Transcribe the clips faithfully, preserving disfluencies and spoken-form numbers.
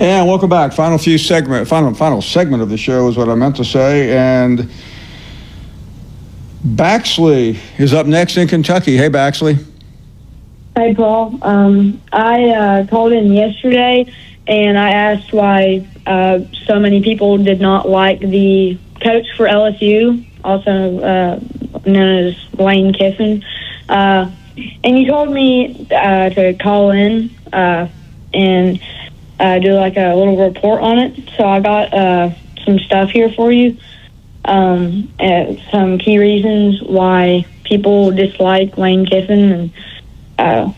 And welcome back. Final few segment, final final segment of the show is what I meant to say. And Baxley is up next in Kentucky. Hey, Baxley. Hey, Paul. Um, I uh, called in yesterday, and I asked why uh, so many people did not like the coach for L S U, also uh, known as Lane Kiffin. Uh, and you told me uh, to call in uh, and uh, do like a little report on it. So I got uh, some stuff here for you. Um, and some key reasons why people dislike Lane Kiffin. And uh,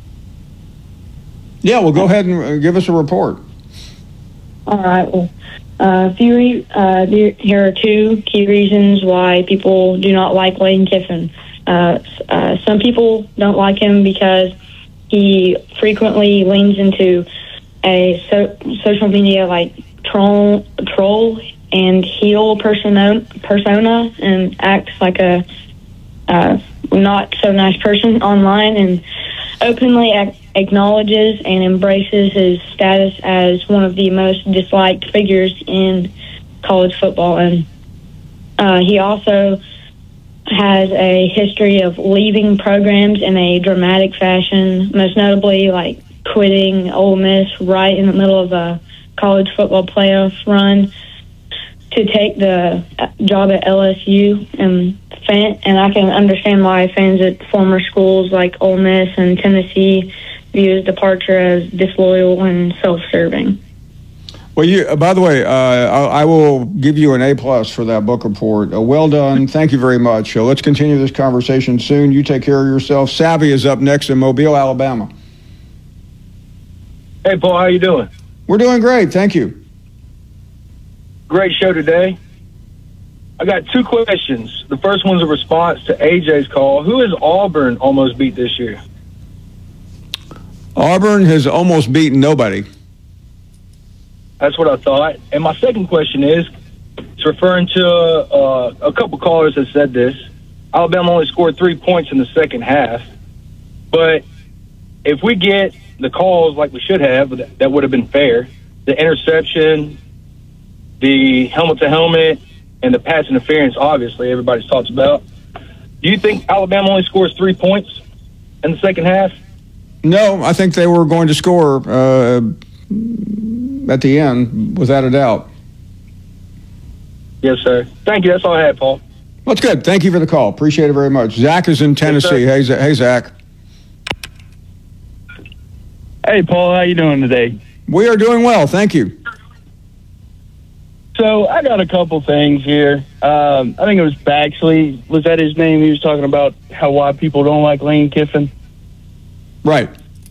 yeah, well, go ahead and give us a report. All right. Well, uh, a few re- uh, here are two key reasons why people do not like Lane Kiffin. Uh, uh, some people don't like him because he frequently leans into a so- social media like troll, troll and heel persona, persona and acts like a uh, not so nice person online, and openly ac- acknowledges and embraces his status as one of the most disliked figures in college football. And uh, he also has a history of leaving programs in a dramatic fashion, most notably like quitting Ole Miss right in the middle of a college football playoff run to take the job at L S U. And fan, and I can understand why fans at former schools like Ole Miss and Tennessee view his departure as disloyal and self-serving. Well, you. Uh, by the way, uh, I, I will give you an A plus for that book report. Uh, well done. Thank you very much. Uh, let's continue this conversation soon. You take care of yourself. Savvy is up next in Mobile, Alabama. Hey, Paul, how you doing? We're doing great. Thank you. Great show today. I got two questions. The first one's a response to A J's call. Who has Auburn almost beat this year? Auburn has almost beaten nobody. That's what I thought. And my second question is, it's referring to uh, a couple callers that said this. Alabama only scored three points in the second half. But if we get the calls like we should have, that would have been fair. The interception, the helmet-to-helmet, and the pass interference, obviously, everybody's talks about. Do you think Alabama only scores three points in the second half? No, I think they were going to score uh, at the end, without a doubt. Yes, sir. Thank you. That's all I had, Paul. That's good. Thank you for the call. Appreciate it very much. Zach is in Tennessee. Yes, hey, hey, Zach. Hey, Paul. How you doing today? We are doing well. Thank you. So I got a couple things here. Um, I think it was Baxley. Was that his name? He was talking about how why people don't like Lane Kiffin. Right.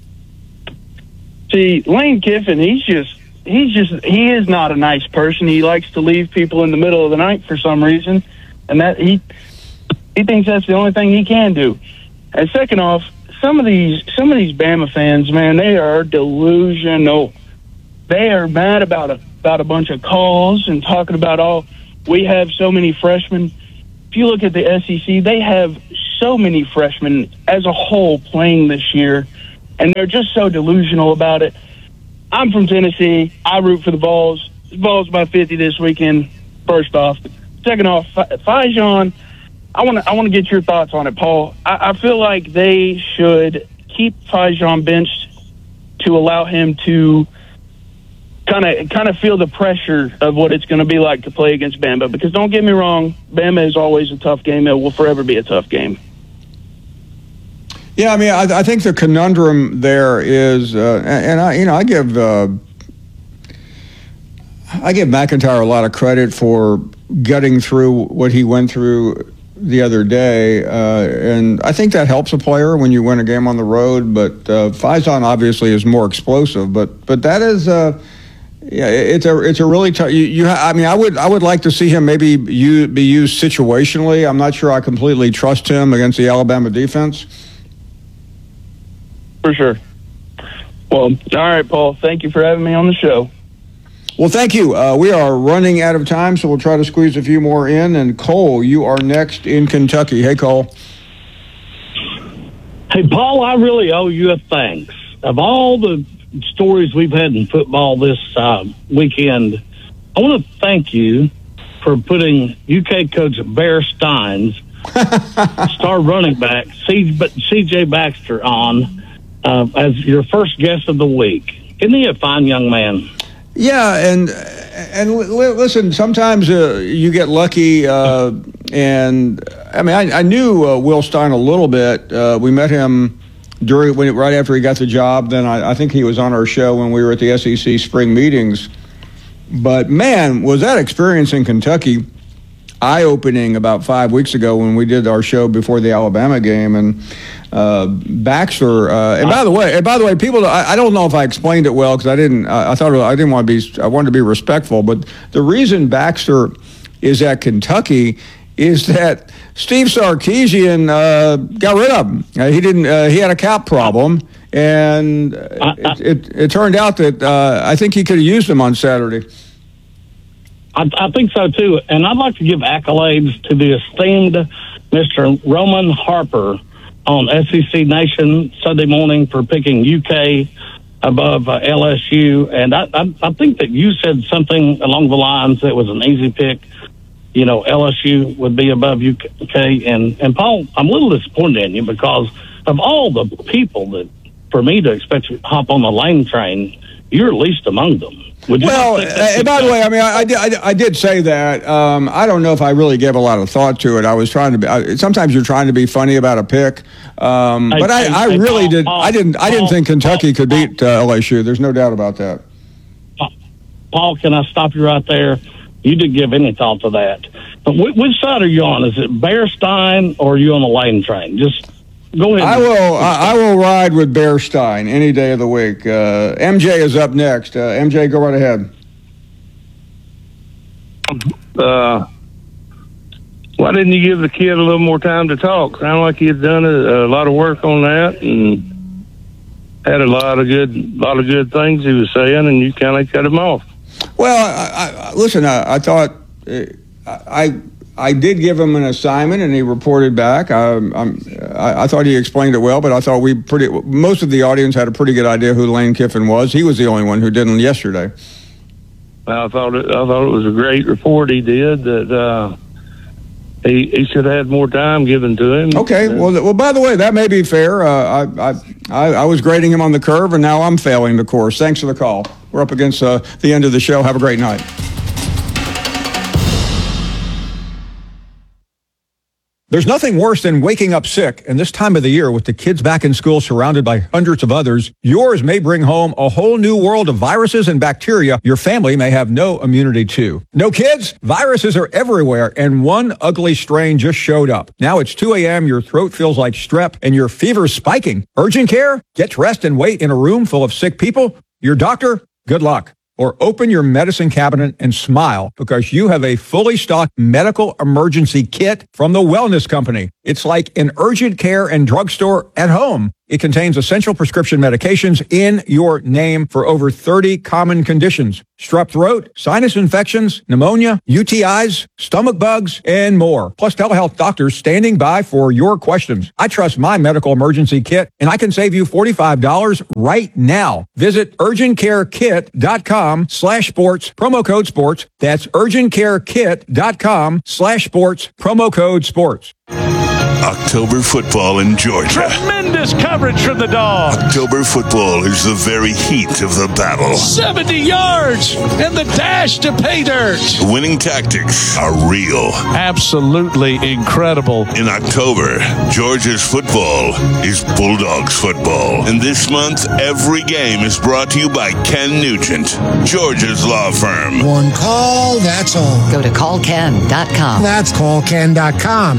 See, Lane Kiffin, he's just, he's just, he is not a nice person. He likes to leave people in the middle of the night for some reason, and that he, he thinks that's the only thing he can do. And second off, some of these, some of these Bama fans, man, they are delusional. They are mad about a, about a bunch of calls and talking about, oh, we have so many freshmen. If you look at the S E C, they have so many freshmen as a whole playing this year, and they're just so delusional about it. I'm from Tennessee. I root for the Vols. The Vols by fifty this weekend, first off. Second off, Fajon, I want to I want to get your thoughts on it, Paul. I, I feel like they should keep Fajon benched to allow him to kind of kind of feel the pressure of what it's going to be like to play against Bama. Because don't get me wrong, Bama is always a tough game. It will forever be a tough game. Yeah, I mean, I, I think the conundrum there is, uh, and I, you know, I give uh, I give McIntyre a lot of credit for gutting through what he went through the other day, uh, and I think that helps a player when you win a game on the road. But uh, Faison obviously is more explosive, but but that is. Uh, Yeah, it's a it's a really tough. You, you I mean, I would I would like to see him maybe use, be used situationally. I'm not sure I completely trust him against the Alabama defense. For sure. Well, all right, Paul. Thank you for having me on the show. Well, thank you. Uh, we are running out of time, so we'll try to squeeze a few more in. And Cole, you are next in Kentucky. Hey, Cole. Hey, Paul, I really owe you a thanks. Of all the stories we've had in football this uh, weekend, I want to thank you for putting U K coach Bear Steins, star running back, C J Baxter, on uh, as your first guest of the week. Isn't he a fine young man? Yeah, and and li- listen, sometimes uh, you get lucky, uh, and I mean, I, I knew uh, Will Stein a little bit. Uh, we met him during when right after he got the job. Then I, I think he was on our show when we were at the S E C spring meetings. But man, was that experience in Kentucky eye-opening about five weeks ago when we did our show before the Alabama game. And uh, Baxter, uh, and by the way, and by the way, people, I, I don't know if I explained it well because I didn't. I, I thought I didn't want to be. I wanted to be respectful, but the reason Baxter is at Kentucky is that Steve Sarkisian uh, got rid of him. Uh, he didn't. Uh, he had a cap problem, and it, it, it turned out that uh, I think he could have used him on Saturday. I, I think so, too. And I'd like to give accolades to the esteemed Mister Roman Harper on S E C Nation Sunday morning for picking U K above uh, L S U. And I, I, I think that you said something along the lines that was an easy pick. You know, L S U would be above U K. And, and Paul, I'm a little disappointed in you because of all the people that, for me to expect you to hop on the Lane train, you're least among them. Would you well, uh, by the way, I mean, I, I, did, I, I did say that. Um, I don't know if I really gave a lot of thought to it. I was trying to be. I, sometimes you're trying to be funny about a pick, um, hey, but I, hey, I hey, really Paul, did. Paul, I didn't. I didn't Paul, think Kentucky Paul, could beat uh, L S U. There's no doubt about that. Paul, can I stop you right there? You didn't give any thought to that. But which, which side are you on? Is it Bear Stein or are you on the Lane train? Just go ahead. I will. I, I will ride with Bear Stein any day of the week. Uh, M J is up next. Uh, M J, go right ahead. Uh, why didn't you give the kid a little more time to talk? Sounded like he had done a, a lot of work on that and had a lot of good, lot of good things he was saying, and you kind of cut him off. Well, I, I, listen, I, I thought uh, I I did give him an assignment, and he reported back. I, I'm, I, I thought he explained it well, but I thought we pretty most of the audience had a pretty good idea who Lane Kiffin was. He was the only one who didn't yesterday. I thought it, I thought it was a great report he did. That uh, he he should have had more time given to him. Okay. Uh, Well, well. By the way, that may be fair. Uh, I, I I I was grading him on the curve, and now I'm failing the course. Thanks for the call. We're up against uh, the end of the show. Have a great night. There's nothing worse than waking up sick, and this time of the year with the kids back in school surrounded by hundreds of others, yours may bring home a whole new world of viruses and bacteria your family may have no immunity to. No kids? Viruses are everywhere, and one ugly strain just showed up. Now it's two a.m., your throat feels like strep, and your fever's spiking. Urgent care? Get dressed and wait in a room full of sick people? Your doctor? Good luck. Or open your medicine cabinet and smile because you have a fully stocked medical emergency kit from the Wellness Company. It's like an urgent care and drugstore at home. It contains essential prescription medications in your name for over thirty common conditions. Strep throat, sinus infections, pneumonia, U T Is, stomach bugs, and more. Plus telehealth doctors standing by for your questions. I trust my medical emergency kit, and I can save you forty-five dollars right now. Visit urgentcarekit.com slash sports, promo code sports. That's urgentcarekit.com slash sports, promo code sports. October football in Georgia. Tremendous coverage from the Dogs. October football is the very heat of the battle. seventy yards and the dash to pay dirt. The winning tactics are real. Absolutely incredible. In October, Georgia's football is Bulldogs football. And this month, every game is brought to you by Ken Nugent, Georgia's law firm. One call, that's all. Go to call ken dot com. That's call ken dot com.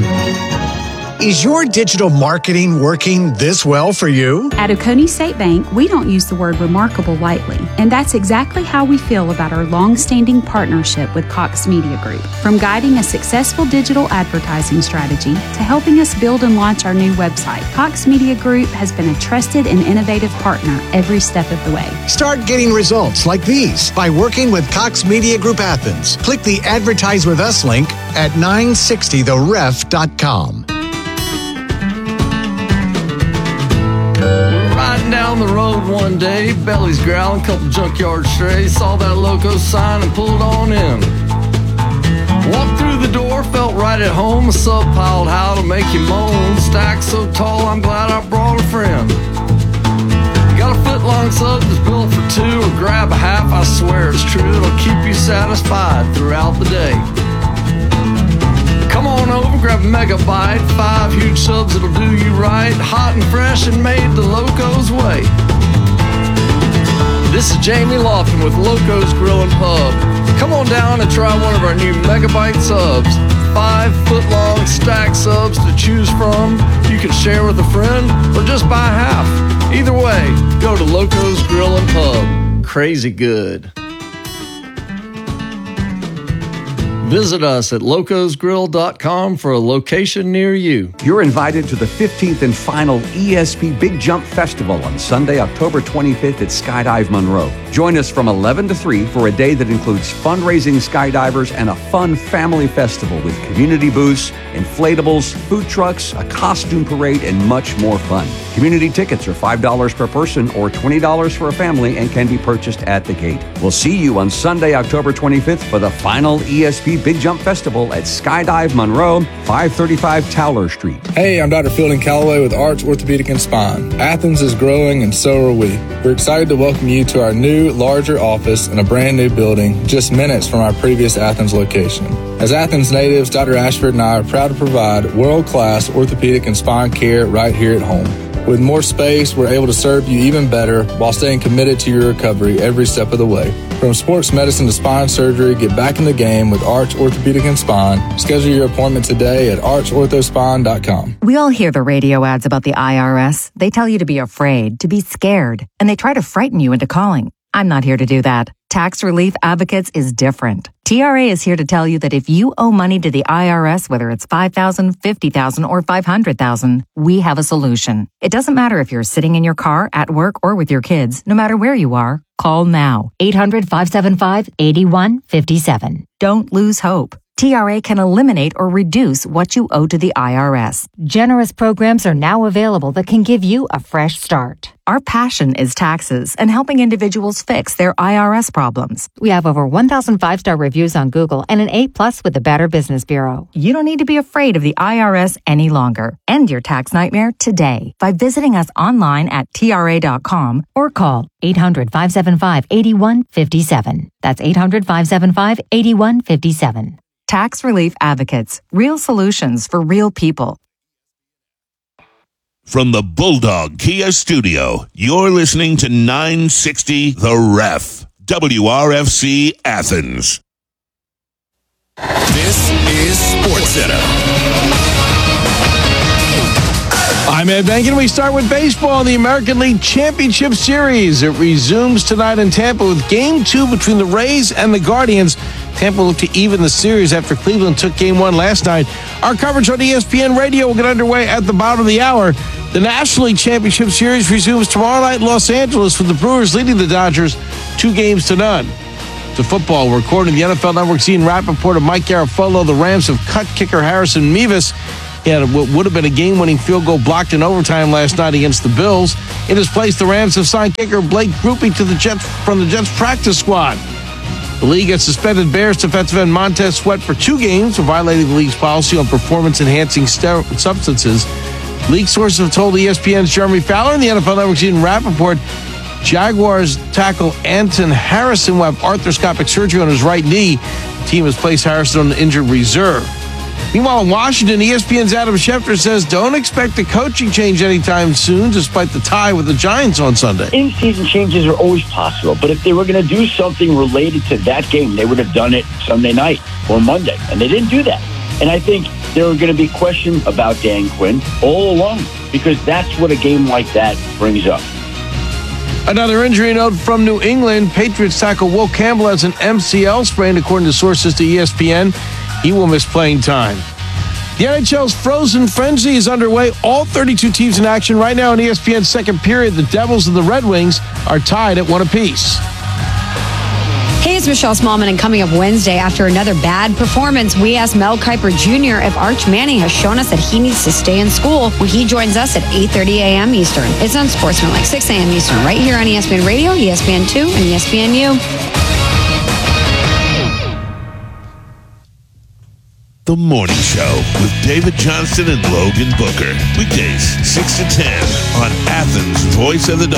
Is your digital marketing working this well for you? At Oconee State Bank, we don't use the word remarkable lightly, and that's exactly how we feel about our long-standing partnership with Cox Media Group. From guiding a successful digital advertising strategy to helping us build and launch our new website, Cox Media Group has been a trusted and innovative partner every step of the way. Start getting results like these by working with Cox Media Group Athens. Click the Advertise With Us link at nine sixty the ref dot com. Riding down down the road one day, bellies growling, couple junkyard strays, saw that loco sign and pulled on in. Walked through the door, felt right at home, a sub piled how to make you moan. Stack so tall, I'm glad I brought a friend. Got a foot long sub that's built for two, or grab a half, I swear it's true, it'll keep you satisfied throughout the day. Come on over, grab a megabyte, five huge subs that'll do you right, hot and fresh and made the Loco's way. This is Jamie Lofton with Loco's Grill and Pub. Come on down and try one of our new megabyte subs. Five foot long stack subs to choose from. You can share with a friend or just buy half. Either way, go to Loco's Grill and Pub. Crazy good. Visit us at locos grill dot com for a location near you. You're invited to the fifteenth and final E S P Big Jump Festival on Sunday, October twenty-fifth at Skydive Monroe. Join us from eleven to three for a day that includes fundraising skydivers and a fun family festival with community booths, inflatables, food trucks, a costume parade, and much more fun. Community tickets are five dollars per person or twenty dollars for a family and can be purchased at the gate. We'll see you on Sunday, October twenty-fifth for the final E S P Big Jump Festival at Skydive Monroe, five thirty-five Towler Street. Hey, I'm Doctor Fielding Calloway with Arch Orthopedic and Spine. Athens is growing and so are we. We're excited to welcome you to our new, larger office in a brand new building just minutes from our previous Athens location. As Athens natives, Doctor Ashford and I are proud to provide world-class orthopedic and spine care right here at home. With more space, we're able to serve you even better while staying committed to your recovery every step of the way. From sports medicine to spine surgery, get back in the game with Arch Orthopedic and Spine. Schedule your appointment today at arch ortho spine dot com. We all hear the radio ads about the I R S. They tell you to be afraid, to be scared, and they try to frighten you into calling. I'm not here to do that. Tax Relief Advocates is different. T R A is here to tell you that if you owe money to the I R S, whether it's five thousand dollars, fifty thousand dollars, or five hundred thousand dollars, we have a solution. It doesn't matter if you're sitting in your car, at work, or with your kids. No matter where you are, call now. eight hundred, five seven five, eight one five seven. Don't lose hope. T R A can eliminate or reduce what you owe to the I R S. Generous programs are now available that can give you a fresh start. Our passion is taxes and helping individuals fix their I R S problems. We have over one thousand five-star reviews on Google and an A plus with the Better Business Bureau. You don't need to be afraid of the I R S any longer. End your tax nightmare today by visiting us online at T R A dot com or call eight hundred, five seven five, eight one five seven. That's eight hundred, five seven five, eight one five seven. Tax Relief Advocates. Real solutions for real people. From the Bulldog Kia Studio, you're listening to nine sixty The Ref, W R F C Athens. This is SportsCenter. I'm Ed Benkin. We start with baseball in the American League Championship Series. It resumes tonight in Tampa with Game two between the Rays and the Guardians. Tampa looked to even the series after Cleveland took Game one last night. Our coverage on E S P N Radio will get underway at the bottom of the hour. The National League Championship Series resumes tomorrow night in Los Angeles with the Brewers leading the Dodgers two games to none. To football, we're recording the N F L Network's Ian Rappaport of Mike Garafolo. The Rams have cut kicker Harrison Mevis. He had what would have been a game-winning field goal blocked in overtime last night against the Bills. In his place, the Rams have signed kicker Blake Grupe to the Jets from the Jets practice squad. The league has suspended Bears defensive end Montez Sweat for two games for violating the league's policy on performance-enhancing steroid substances. League sources have told E S P N's Jeremy Fowler and the N F L Network's Ian Rappaport Jaguars tackle Anton Harrison will have arthroscopic surgery on his right knee. The team has placed Harrison on the injured reserve. Meanwhile, in Washington, E S P N's Adam Schefter says don't expect a coaching change anytime soon, despite the tie with the Giants on Sunday. In-season changes are always possible, but if they were going to do something related to that game, they would have done it Sunday night or Monday, and they didn't do that. And I think there are going to be questions about Dan Quinn all along, because that's what a game like that brings up. Another injury note from New England. Patriots tackle Will Campbell has an M C L sprain, according to sources to E S P N. He will miss playing time. The N H L's Frozen Frenzy is underway. All thirty-two teams in action right now in E S P N's second period. The Devils and the Red Wings are tied at one apiece. Hey, it's Michelle Smallman, and coming up Wednesday, after another bad performance, we asked Mel Kiper Junior if Arch Manning has shown us that he needs to stay in school when he joins us at eight thirty a.m. Eastern. It's on Sportsmanlike, six a.m. Eastern, right here on E S P N Radio, E S P N two, and E S P N U. The Morning Show with David Johnston and Logan Booker. Weekdays, six to ten on Athens' Voice of the Dog.